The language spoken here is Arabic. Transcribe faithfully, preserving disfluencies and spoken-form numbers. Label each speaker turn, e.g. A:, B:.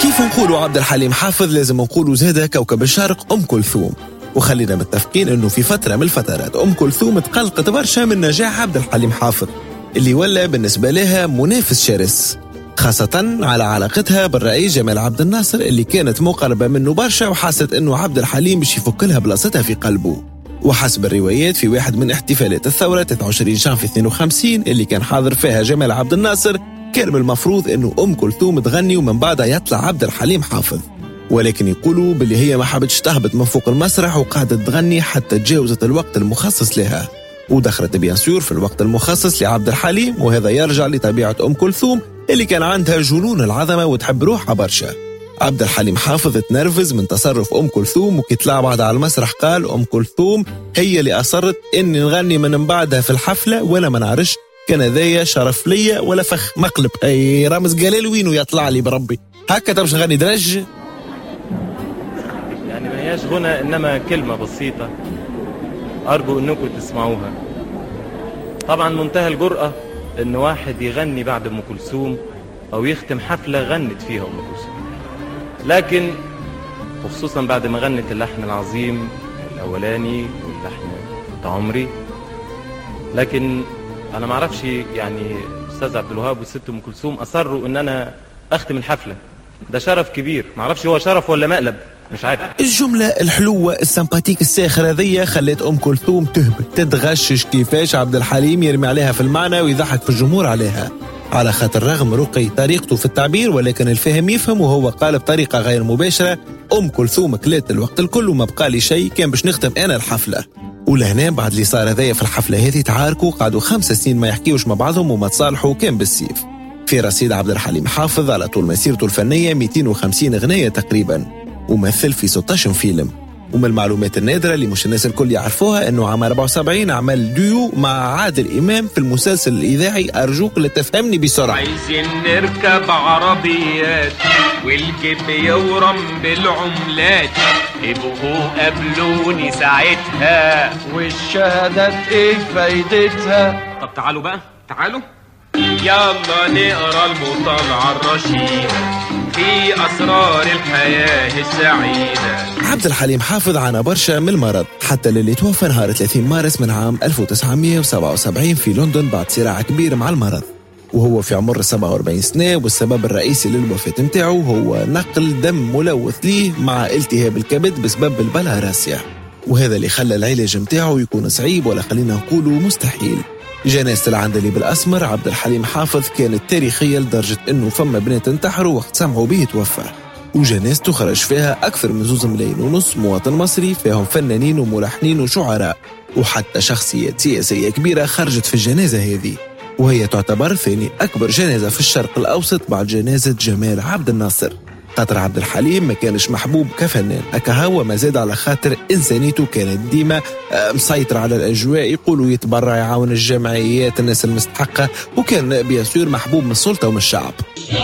A: كيف نقولوا عبد الحليم حافظ لازم نقولوا زهدة كوكب الشرق أم كلثوم. وخلينا متفقين أنه في فترة من الفترات أم كلثوم تقلقت برشا من نجاح عبد الحليم حافظ اللي ولا بالنسبة لها منافس شرس، خاصة على علاقتها بالرئيس جمال عبد الناصر اللي كانت مقربة منه برشا، وحست أنه عبد الحليم باش يفك لها بلاصتها في قلبه. وحسب الروايات في واحد من احتفالات الثورة ثلاثة وعشرين جانفي اثنين وخمسين اللي كان حاضر فيها جمال عبد الناصر، كان من المفروض أنه أم كلثوم تغني ومن بعدها يطلع عبد الحليم حافظ، ولكن يقولوا باللي هي ما حبتش تهبط من فوق المسرح وقعدت تغني حتى تجاوزت الوقت المخصص لها، ودخلت بيان سور في الوقت المخصص لعبد الحليم. وهذا يرجع لطبيعة أم كلثوم اللي كان عندها جنون العظمة وتحب روحها برشا. عبد الحليم حافظ تنرفز من تصرف أم كلثوم، وكيطلع بعد على المسرح قال أم كلثوم هي اللي أصرت إني نغني من بعدها في الحفلة، ولا ما نعرفش كان ذايا شرف ليا ولا فخ مقلب. أي رامز جلال وينو يطلع لي بربي هكا تمش نغني درج،
B: يعني ما هياش غنى إنما كلمة بسيطة أرجو أنكم تسمعوها. طبعا منتهى الجرأة إن واحد يغني بعد أم كلثوم أو يختم حفلة غنت فيها أم كلثوم، لكن وخصوصا بعد ما غنت اللحن العظيم الأولاني واللحن بتاع عمري. لكن أنا معرفش يعني أستاذ عبد الوهاب والست أم كلثوم أصروا إن أنا أختم الحفلة، ده شرف كبير، معرفش هو شرف ولا مقلب مش عارف.
A: الجملة الحلوة السمباتيك الساخرة ذي خلت أم كلثوم تهبط تتغشش كيفاش عبد الحليم يرمي عليها في المعنى ويضحك في الجمهور عليها، على خاطر رغم رقي طريقته في التعبير ولكن الفهم يفهم، وهو قال بطريقة غير مباشرة أم كلثوم كلات الوقت الكل وما بقى لي شيء، كان باش نختم أنا الحفلة. ولهنا بعد اللي صار هذايا في الحفلة هذه تعاركوا، قعدوا خمس سنين ما يحكيوش مع بعضهم وما تصالحوا كان بالسيف. في رصيد عبد الحليم حافظ على طول مسيرته الفنية مئتين وخمسين أغنية تقريبا، ومثل في ستة عشر فيلم. ومن المعلومات النادرة اللي مش الناس الكل يعرفوها أنه عام أربعة وسبعين عمل ديو مع عادل إمام في المسلسل الإذاعي أرجوك لتفهمني بسرعة.
C: عايزين نركب عربيات والجيب يورم بالعملات، ابقوا قابلوني ساعتها
D: والشهادات ايه فايدتها.
C: طب تعالوا بقى تعالوا يلا نقرا المطالعة الرشيدة في أسرار الحياة السعيدة.
A: عبد الحليم حافظ عانى برشا من المرض حتى للي توفى نهار ثلاثين مارس من عام ألف وتسعمئة وسبعة وسبعين في لندن بعد صراع كبير مع المرض، وهو في عمر سبعة وأربعين سنة. والسبب الرئيسي للوفاة متاعه هو نقل دم ملوث ليه مع التهاب الكبد بسبب البلهارسيا، وهذا اللي خلى العلاج متاعه يكون صعيب ولا خلينا نقوله مستحيل. جنازة العندليب الأسمر عبد الحليم حافظ كانت تاريخية لدرجة أنه فما بنات انتحروا وقت سمعوا به توفى، وجنازته خرج فيها أكثر من زوز ملايين ونص مواطن مصري، فيهم فنانين وملحنين وشعراء، وحتى شخصيات سياسية كبيرة خرجت في الجنازة هذه، وهي تعتبر ثاني أكبر جنازة في الشرق الأوسط بعد جنازة جمال عبد الناصر. خاطر عبد الحليم ما كانش محبوب كفنان أكها، وما زاد على خاطر إنسانيته كانت ديما مسيطر على الأجواء، يقولوا يتبرع يعاون الجمعيات الناس المستحقة، وكان بيسير محبوب من السلطة ومن الشعب.